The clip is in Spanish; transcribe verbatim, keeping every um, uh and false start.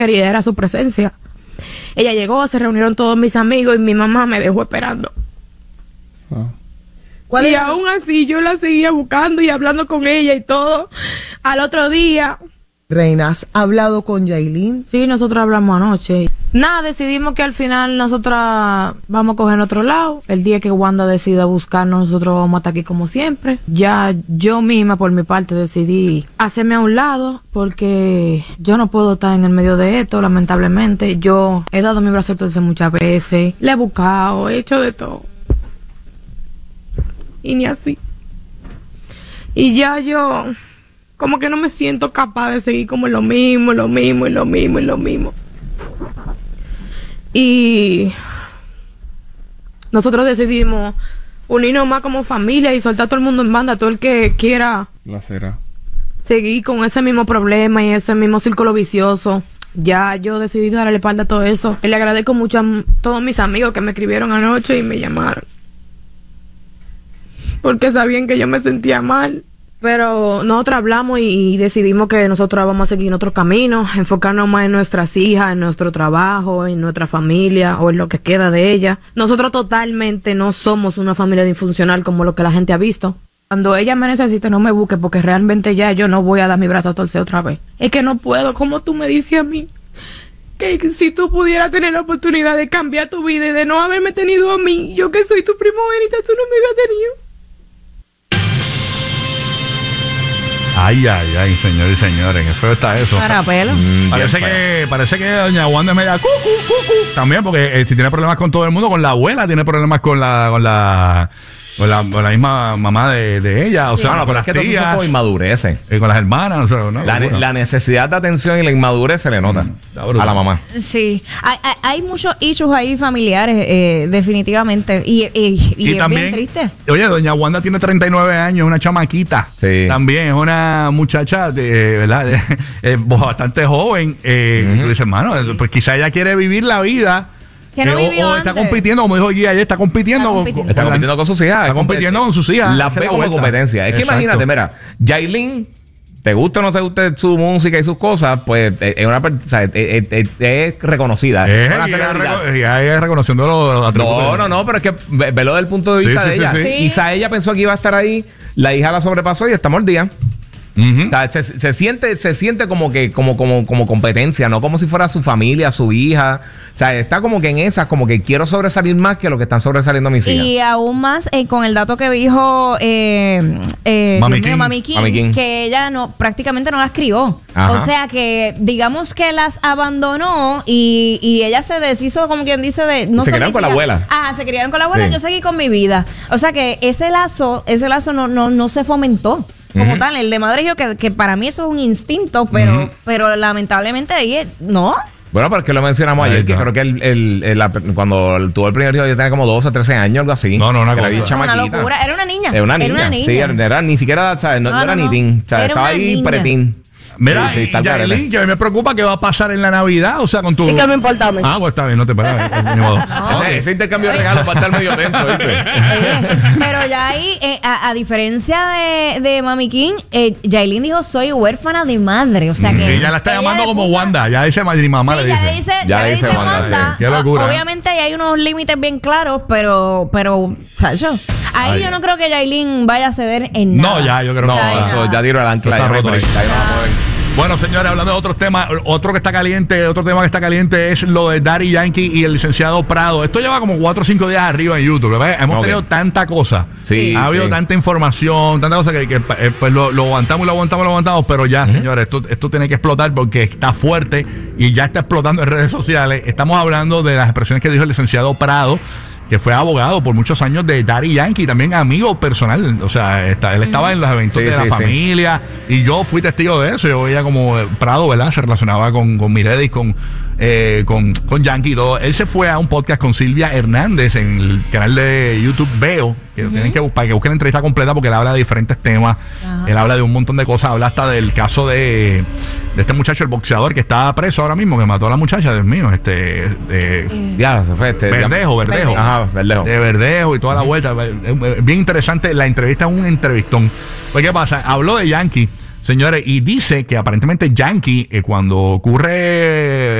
quería era su presencia. Ella llegó, se reunieron todos mis amigos y mi mamá me dejó esperando. Oh. ¿Cuál y aún así yo la seguía buscando y hablando con ella y todo. Al otro día... Reina, ¿has hablado con Yailin? Sí, nosotros hablamos anoche. Nada, decidimos que al final nosotras vamos a coger otro lado. El día que Wanda decida buscarnos, nosotros vamos a estar aquí como siempre. Ya yo misma, por mi parte, decidí hacerme a un lado porque yo no puedo estar en el medio de esto, lamentablemente. Yo he dado mi brazo entonces muchas veces. Le he buscado, he hecho de todo. Y ni así. Y ya yo... como que no me siento capaz de seguir como lo mismo, lo mismo, y lo mismo, y lo mismo. Y nosotros decidimos unirnos más como familia y soltar a todo el mundo en banda, todo el que quiera la será. seguir con ese mismo problema y ese mismo círculo vicioso. Ya yo decidí darle la espalda a todo eso. Y le agradezco mucho a todos mis amigos que me escribieron anoche y me llamaron. Porque sabían que yo me sentía mal. Pero nosotros hablamos y, y decidimos que nosotros vamos a seguir en otro camino, enfocarnos más en nuestras hijas, en nuestro trabajo, en nuestra familia o en lo que queda de ella. Nosotros totalmente no somos una familia disfuncional como lo que la gente ha visto. Cuando ella me necesite, no me busque porque realmente ya yo no voy a dar mi brazo a torcer otra vez. Es que no puedo, como tú me dices a mí, que si tú pudieras tener la oportunidad de cambiar tu vida y de no haberme tenido a mí, yo que soy tu primogénita, tú no me hubieras tenido. Ay, ay, ay, señores y señores, qué feo está eso. Para pelo. Mm, parece que parece que doña Wanda es media cu, cu, cu, cu. También, porque eh, si tiene problemas con todo el mundo, con la abuela, tiene problemas con la con la con la, con la misma mamá de, de ella, o sí. sea, no, con pero las es que tías, eso es inmadurece. Eh, con las hermanas, o sea, no, la, bueno. la necesidad de atención y la inmadurez se le nota mm, a la mamá. Sí, hay, hay, hay muchos issues ahí familiares, eh, definitivamente, y, y, y, y es también, bien triste. Oye, doña Wanda tiene treinta y nueve años, es una chamaquita. Sí. También es una muchacha, de, ¿verdad? De, eh, bastante joven. Eh, uh-huh. Y tú dices, hermano, pues quizá ella quiere vivir la vida. Que no eh, vivió o, o antes. está compitiendo, como dijo Guía, ella está compitiendo, está compitiendo. Con, está compitiendo con sus hijas. Está compitiendo con sus hijas. La ve como competencia. Es que exacto. Imagínate, mira, Yailin, te gusta o no te guste su música y sus cosas, pues es una o sea, es, es, es, es reconocida. Es, es una ella, ella es reconociendo los, los atributos. No, no, no, pero es que ve, velo desde el punto de vista sí, de sí, ella. sí, sí. Quizá ella pensó que iba a estar ahí, la hija la sobrepasó y está mordida. Uh-huh. O sea, se, se siente se siente como que como como como competencia, no como si fuera su familia, su hija. O sea, está como que en esas, como que quiero sobresalir más que lo que están sobresaliendo mis hijas. Y aún más eh, con el dato que dijo eh, eh, Mami, King, King. Mami, King, Mami King, que ella no prácticamente no las crió. Ajá. O sea que digamos que las abandonó y, y ella se deshizo, como quien dice, de no se criaron con la abuela. Ah, se criaron con la abuela. Sí. Yo seguí con mi vida. O sea que ese lazo, ese lazo no no no se fomentó. Como uh-huh. tal, el de madre yo que, que para mí eso es un instinto, pero uh-huh. pero lamentablemente ella no. Bueno, pero es que lo mencionamos Ahí ayer, está. que creo que el, el, el, la, cuando tuvo el primer hijo yo tenía como doce, trece años, algo así. No, no, una cosa. Era Una locura. Era una niña. Era una niña. Era una niña. Sí, era, era ni siquiera, ¿sabes? No, No, no era no, ni no. teen. O sea, Era estaba una ahí niña. preteen. Mira, sí, sí, y Yailin, que a mí me preocupa qué va a pasar en la Navidad, o sea, con tu... ¿Y qué me importa a mí? Ah, pues está bien, no te paras. No. Ese, ese intercambio de regalos va a estar medio tenso, ¿viste? Oye, pero ya ahí, eh, a, a diferencia de, de Mami King, eh, Yailin dijo, soy huérfana de madre. O sea que... Sí, ella la está ella llamando le como puso- Wanda, ya dice madre y mamá, Sí, le ya dice. le dice, Ya ya le le dice dice Wanda, Wanda. sí. Qué locura. O- Obviamente ahí hay unos límites bien claros, pero, pero, Sacho, ahí Ay. yo no creo que Yailin vaya a ceder en nada. No, ya, yo creo No, que Ya, eso ya. ya tiro el ancla. Está ya roto me- ahí. ya no la puedo- Bueno, señores, hablando de otros temas, otro que está caliente, otro tema que está caliente es lo de Daddy Yankee y el licenciado Prado. Esto lleva como cuatro o cinco días arriba en YouTube, ¿verdad? Hemos Ok. tenido tanta cosa. Sí, ha habido sí. tanta información, tanta cosa que, que, eh, pues lo, lo aguantamos y lo aguantamos y lo aguantamos, pero ya, uh-huh. señores, esto, esto tiene que explotar porque está fuerte y ya está explotando en redes sociales. Estamos hablando de las expresiones que dijo el licenciado Prado, que fue abogado por muchos años de Daddy Yankee, también amigo personal. O sea, está, él estaba en los eventos Sí, de sí, la sí. familia y yo fui testigo de eso. Yo veía como Prado, ¿verdad? Se relacionaba con, con Miredis, con, eh, con, con Yankee y todo. Él se fue a un podcast con Silvia Hernández en el canal de YouTube Veo, que uh-huh. tienen que buscar, que busquen la entrevista completa porque él habla de diferentes temas. Uh-huh. Él habla de un montón de cosas. Habla hasta del caso de, de este muchacho, el boxeador, que está preso ahora mismo, que mató a la muchacha, Dios mío, este... De, Ya, se fue este. Verdejo, Verdejo. Ajá, Verdejo. De Verdejo y toda la vuelta. Bien interesante. La entrevista es un entrevistón. Pues, ¿qué pasa? Habló de Yankee, Señores, y dice que aparentemente Yankee, eh, cuando ocurre